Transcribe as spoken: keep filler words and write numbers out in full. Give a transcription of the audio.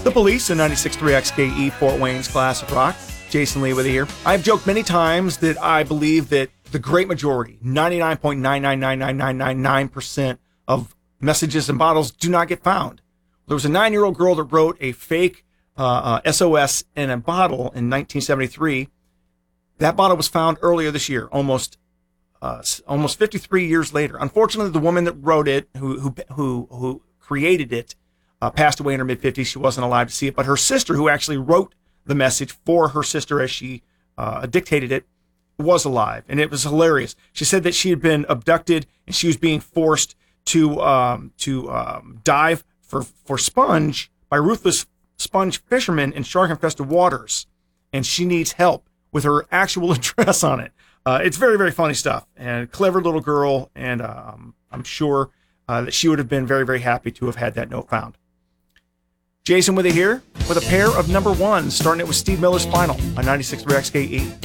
The Police in ninety-six point three X K E, Fort Wayne's Classic Rock. Jason Lee with you here. I've joked many times that I believe that the great majority, ninety-nine point nine nine nine nine nine nine nine percent of messages and bottles do not get found. There was a nine-year-old girl that wrote a fake uh, uh, S O S in a bottle in nineteen seventy-three. That bottle was found earlier this year, almost uh, almost fifty-three years later. Unfortunately, the woman that wrote it, who who who, who created it, uh, passed away in her mid-fifties. She wasn't alive to see it, but her sister, who actually wrote the message for her sister as she uh, dictated it, was alive, and it was hilarious. She said that she had been abducted and she was being forced to um, to um, dive for for sponge by ruthless sponge fishermen in shark-infested waters, and she needs help with her actual address on it. Uh, it's very, very funny stuff, and clever little girl, and um, I'm sure uh, that she would have been very, very happy to have had that note found. Jason with you here with a pair of number ones, starting it with Steve Miller's Final on ninety-six point three X K E.